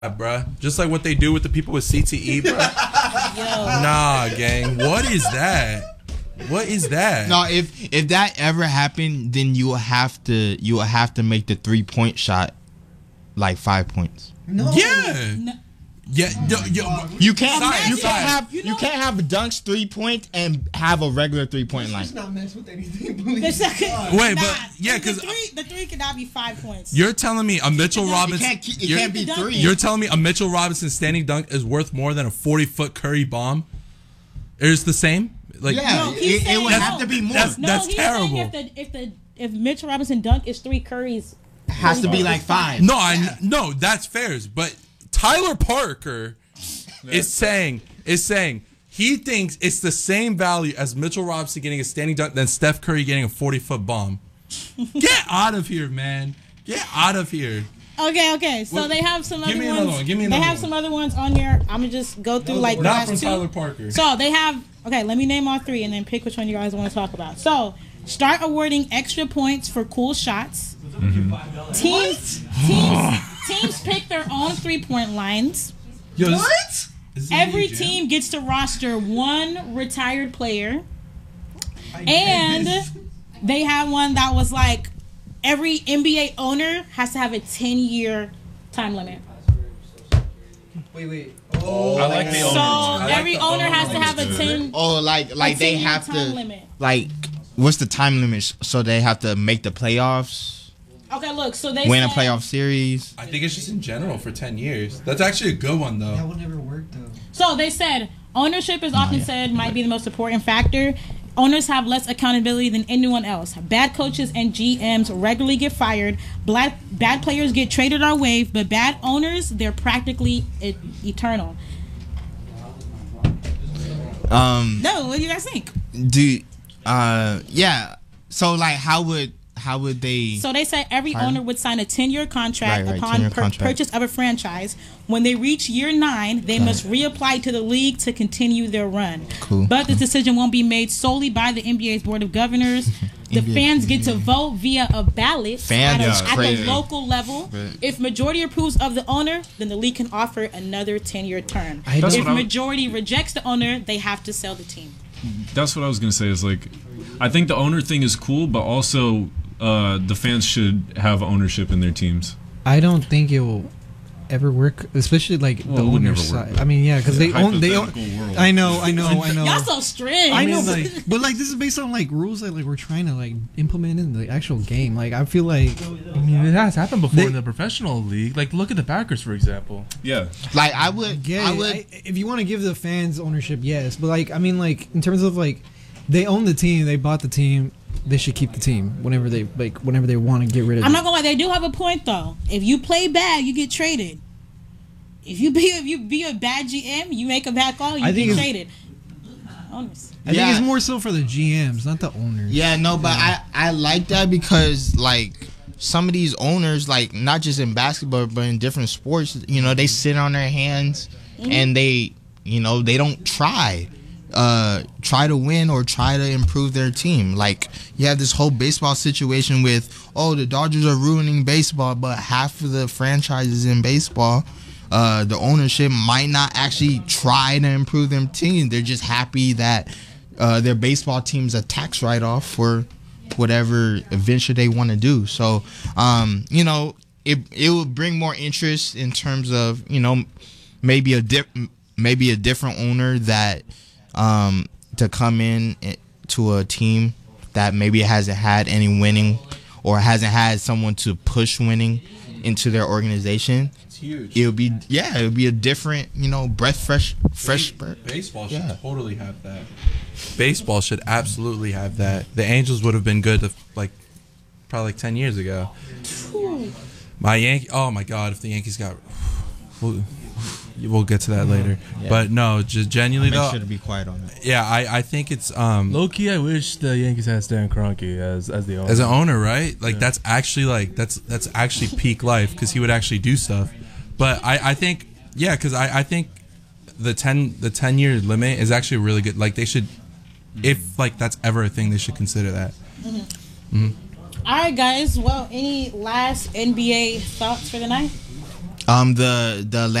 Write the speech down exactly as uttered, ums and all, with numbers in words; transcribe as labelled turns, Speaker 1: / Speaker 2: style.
Speaker 1: bruh. Just like what they do with the people with C T E, bruh. Nah, gang. What is that? What is that?
Speaker 2: No, if if that ever happened, then you will have to you will have to make the three point shot like five points.
Speaker 1: No. Yeah. No. Yeah, yo, yo,
Speaker 2: you can't.
Speaker 1: Science,
Speaker 2: you can't
Speaker 1: science.
Speaker 2: have. You, know, you can't have a dunks three point and have a regular three point line.
Speaker 3: Let's not mess with anything.
Speaker 1: Wait, but yeah, because
Speaker 4: the three, the three cannot be five points.
Speaker 1: You're telling me a Mitchell Robinson?
Speaker 2: It can't, it can't be three.
Speaker 1: You're telling me a Mitchell Robinson standing dunk is worth more than a forty foot Curry bomb? It's the same. Like,
Speaker 2: yeah,
Speaker 4: no,
Speaker 2: it, it would have to be more.
Speaker 1: That's,
Speaker 4: no,
Speaker 1: that's
Speaker 4: he's
Speaker 1: terrible.
Speaker 4: If the if the if Mitchell Robinson dunk is three Curry's,
Speaker 2: it has to be like five.
Speaker 1: No, I no, that's fair. But Tyler Parker is saying is saying he thinks it's the same value as Mitchell Robinson getting a standing dunk than Steph Curry getting a forty foot bomb. Get out of here, man. Get out of here.
Speaker 4: Okay, okay. So well, they have some other
Speaker 1: give me
Speaker 4: ones.
Speaker 1: Another one. Give me another
Speaker 4: they have
Speaker 1: one.
Speaker 4: some other ones on here. I'm gonna just go through like the
Speaker 1: not
Speaker 4: last
Speaker 1: from
Speaker 4: two.
Speaker 1: Tyler Parker.
Speaker 4: So they have. Okay, let me name all three and then pick which one you guys want to talk about. So start awarding extra points for cool shots. Mm-hmm. Teams teams teams pick their own three point lines.
Speaker 1: Yo,
Speaker 3: what?
Speaker 4: Every team gets to roster one retired player, and they have one that was like every N B A owner has to have a ten year time limit.
Speaker 3: Wait, wait.
Speaker 5: Oh, I like the
Speaker 4: so
Speaker 5: owner.
Speaker 4: every
Speaker 5: like
Speaker 4: owner
Speaker 5: owner
Speaker 4: has to have a ten.
Speaker 2: Oh, like like they have to
Speaker 4: limit.
Speaker 2: Like what's the time limit? So they have to make the playoffs.
Speaker 4: Okay, look. So they
Speaker 2: win
Speaker 4: said,
Speaker 2: a playoff series.
Speaker 1: I think it's just in general for ten years. That's actually a good one though.
Speaker 3: That would never work though.
Speaker 4: So they said ownership is often oh, yeah. said might be the most important factor. Owners have less accountability than anyone else. Bad coaches and G Ms regularly get fired. Bad, bad players get traded or waived, but bad owners, they're practically e- eternal.
Speaker 2: Um,
Speaker 4: no, what do you guys think?
Speaker 2: Do, uh, yeah. So, like, how would how would they?
Speaker 4: So they said every
Speaker 2: hire?
Speaker 4: owner would sign a ten-year contract
Speaker 2: right, right,
Speaker 4: upon
Speaker 2: ten-year
Speaker 4: per-
Speaker 2: contract.
Speaker 4: purchase of a franchise. When they reach year nine, they
Speaker 2: Got
Speaker 4: must
Speaker 2: it.
Speaker 4: reapply to the league to continue their run.
Speaker 2: Cool.
Speaker 4: But this decision won't be made solely by the N B A's board of governors. The fans get to vote via a ballot
Speaker 2: Fans
Speaker 4: at, a,
Speaker 2: is
Speaker 4: at
Speaker 2: crazy.
Speaker 4: the local level.
Speaker 2: Right.
Speaker 4: If majority approves of the owner, then the league can offer another ten-year term.
Speaker 5: That's
Speaker 4: If
Speaker 5: what I-
Speaker 4: majority rejects the owner, they have to sell the team.
Speaker 5: That's what I was gonna say. Is like, I think the owner thing is cool, but also uh, the fans should have ownership in their teams.
Speaker 3: I don't think it will ever work, especially like
Speaker 5: Well,
Speaker 3: the
Speaker 5: it would
Speaker 3: owner
Speaker 5: never work.
Speaker 3: side. I mean, yeah, because they own they own.
Speaker 5: Hypothetical world.
Speaker 3: I know, I know, I know.
Speaker 4: Y'all so strict.
Speaker 3: I know,
Speaker 5: mean,
Speaker 3: but,
Speaker 5: like-
Speaker 3: but like this is based on like rules that like we're trying to like implement in the actual game. Like I feel like
Speaker 6: I mean, it has happened before
Speaker 3: They-
Speaker 6: in the professional league. Like, look at the Packers, for example.
Speaker 5: Yeah,
Speaker 2: Like I would,
Speaker 3: yeah,
Speaker 2: I would.
Speaker 3: I, if you want to give the fans ownership, yes, but like I mean, like in terms of like they own the team, they bought the team, they should keep the team whenever they like whenever they want to get rid of
Speaker 4: I'm
Speaker 3: it.
Speaker 4: not gonna lie, they do have a point though. If you play bad, you get traded. If you be if you be a bad G M, you make a bad call, you
Speaker 3: I think
Speaker 4: get
Speaker 3: it's-
Speaker 4: traded. Owners.
Speaker 3: I
Speaker 2: Yeah.
Speaker 3: think it's more so for the G Ms, not the owners.
Speaker 2: Yeah, no, but I I like that because like some of these owners, like not just in basketball but in different sports, you know, they sit on their hands
Speaker 4: Mm-hmm.
Speaker 2: and they, you know, they don't try. Uh, try to win or try to improve their team. Like you have this whole baseball situation with, oh, the Dodgers are ruining baseball, but half of the franchises in baseball, uh, the ownership might not actually try to improve their team. They're just happy that uh, their baseball team's a tax write-off for whatever venture they want to do. So, um, you know, it it will bring more interest in terms of, you know, maybe a dip, maybe a different owner that. Um, to come in to a team that maybe hasn't had any winning or hasn't had someone to push winning into their organization.
Speaker 1: It's huge.
Speaker 2: It would be yeah, it would be a different, you know, breath fresh fresh
Speaker 1: Base- Baseball should
Speaker 2: Yeah.
Speaker 1: totally have that. Baseball should absolutely have that. The Angels would have been good to, like probably like ten years ago. My Yankee. Oh my God! If the Yankees got, we'll, we'll get to that later.
Speaker 2: Yeah.
Speaker 1: But no, just genuinely
Speaker 2: Make
Speaker 1: though.
Speaker 2: sure to be quiet on that.
Speaker 1: Yeah, I, I think it's um
Speaker 6: Low key, I wish the Yankees had Stan Kroenke as as the owner.
Speaker 1: as an owner, right? Like
Speaker 6: Yeah.
Speaker 1: that's actually like that's that's actually peak life because he would actually do stuff. But I, I think yeah, because I, I think the ten the ten year limit is actually really good. Like they should, if like that's ever a thing, they should consider that. Mm-hmm.
Speaker 4: All right, guys. Well, any last N B A thoughts for the night?
Speaker 2: Um, the the